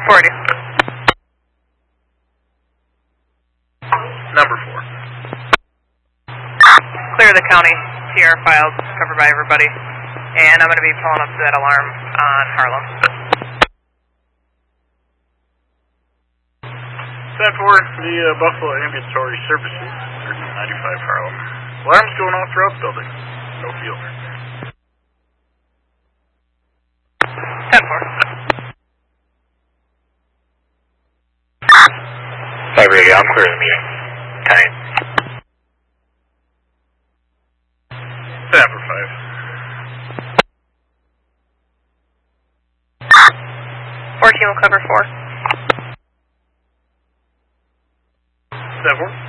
40. Number 4. Clear the county. TR files covered by everybody. And I'm going to be pulling up that alarm on Harlem. 10-4, the Buffalo Ambulatory Services, 1395 Harlem. Alarms going off throughout the building. No field. 10-4. 5 radio, I'm clear of the meeting. 10. 10 for 5. 14 will cover 4. 7-4.